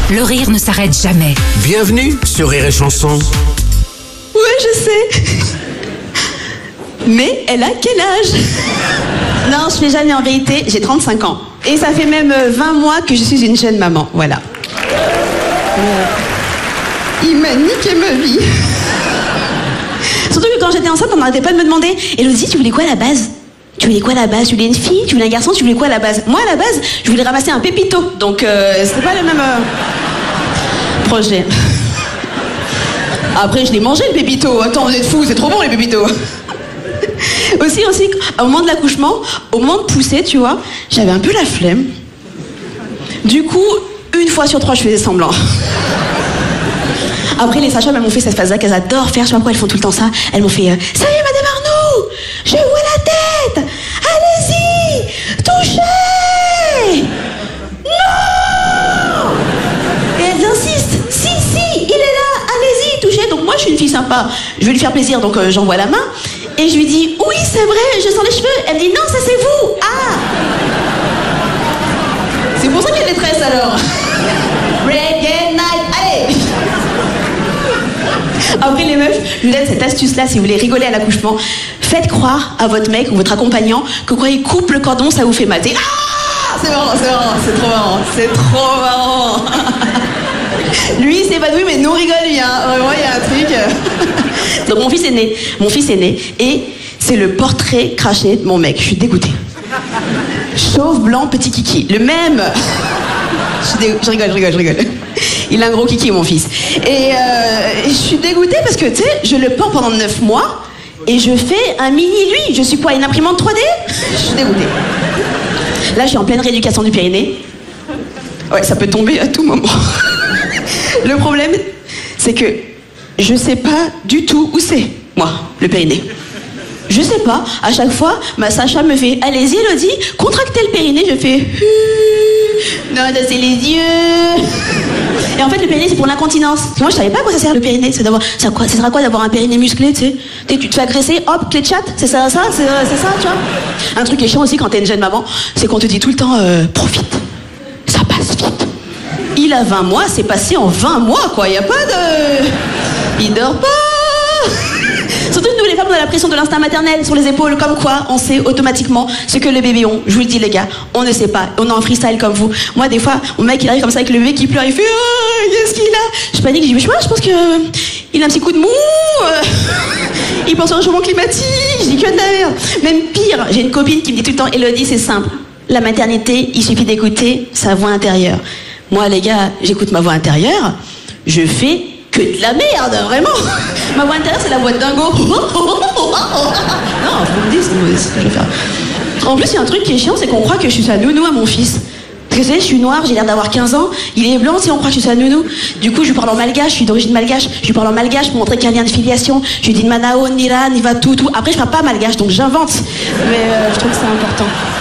Le rire ne s'arrête jamais. Bienvenue sur Rire et Chanson. Ouais, je sais. Mais elle a quel âge? Non, je fais jamais en vérité, j'ai 35 ans. Et ça fait même 20 mois que je suis une jeune maman, voilà. Il m'a niqué ma vie. Surtout que quand j'étais enceinte, on n'arrêtait pas de me demander « Élodie, tu voulais quoi à la base ? Tu voulais quoi à la base? Tu voulais une fille? Tu voulais un garçon? Tu voulais quoi à la base ?» Moi, à la base, je voulais ramasser un pépito. Donc, c'était pas le même projet. Après, je l'ai mangé, le pépito. Attends, vous êtes fous, c'est trop bon, les pépitos. Aussi, au moment de l'accouchement, au moment de pousser, tu vois, j'avais un peu la flemme. Du coup, 1 fois sur 3, je faisais semblant. Après, les sages-femmes, elles m'ont fait cette phase-là qu'elles adorent faire. Je sais pas pourquoi elles font tout le temps ça. Elles m'ont fait ça y est, Madame Arnoux, je vois la tête. Allez-y, touchez. Non. Et elles insistent. Si, il est là. Allez-y, touchez. Donc moi, je suis une fille sympa. Je veux lui faire plaisir, donc j'envoie la main. Et je lui dis oui, c'est vrai, je sens les cheveux. Elle me dit non, ça c'est vous. Ah. C'est pour ça qu'elle est tresse alors. Reggae night, allez. Après les meufs, je vous donne cette astuce-là si vous voulez rigoler à l'accouchement. Faites croire à votre mec ou votre accompagnant que quand il coupe le cordon, ça vous fait mater. Ah, c'est marrant, c'est trop marrant. Lui, c'est pas doué, mais nous on rigole, lui, hein. Vraiment, il y a un truc. Donc mon fils est né, et c'est le portrait craché de mon mec. Je suis dégoûtée. Chauve, blanc, petit kiki. Le même. Je rigole. Il a un gros kiki, mon fils. Et je suis dégoûtée parce que, tu sais, je le porte pendant 9 mois et je fais un mini lui. Je suis quoi, une imprimante 3D? Je suis dégoûtée. Là, je suis en pleine rééducation du périnée. Ouais, ça peut tomber à tout moment. Le problème, c'est que je sais pas du tout où c'est, moi, le périnée. Je sais pas. À chaque fois, ma sage-femme me fait « Allez-y, Élodie, contractez le périnée. » Je fais « Non, c'est les yeux. » Et en fait, le périnée, c'est pour l'incontinence. Moi, je savais pas à quoi ça sert, le périnée. Ça sert à quoi d'avoir un périnée musclé, tu sais? Tu te fais agresser, hop, clé de chatte. C'est ça, tu vois? Un truc qui est chiant aussi quand t'es une jeune maman, c'est qu'on te dit tout le temps profite. Ça passe vite. Il a 20 mois, c'est passé en 20 mois, quoi. Y a pas de... Il dort pas. Surtout nous, les femmes, on a la pression de l'instinct maternel sur les épaules, comme quoi on sait automatiquement ce que les bébés ont. Je vous le dis, les gars, on ne sait pas. On est en freestyle comme vous. Moi, des fois, mon mec, il arrive comme ça avec le bébé qui pleure, il fait « qu'est-ce qu'il a ?» Je panique, je dis « mais je pense que il a un petit coup de mou. Il pense au réchauffement climatique. » Je dis « que de la merde. » Même pire, j'ai une copine qui me dit tout le temps « Élodie, c'est simple. La maternité, il suffit d'écouter sa voix intérieure. » Moi, les gars, j'écoute ma voix intérieure. Je fais que de la merde, vraiment. Ma voix intérieure, c'est la voix de dingo. Non, vous me dites ce que je vais faire. En plus, il y a un truc qui est chiant, c'est qu'on croit que je suis sa nounou à mon fils. Parce que vous savez, je suis noire, j'ai l'air d'avoir 15 ans. Il est blanc, si on croit que je suis sa nounou. Du coup, je lui parle en malgache, je suis d'origine malgache. Je lui parle en malgache pour montrer qu'il y a un lien de filiation. Je lui dis Manao, Nira, Niva, tout. Après, je parle pas malgache, donc j'invente. Mais je trouve que c'est important.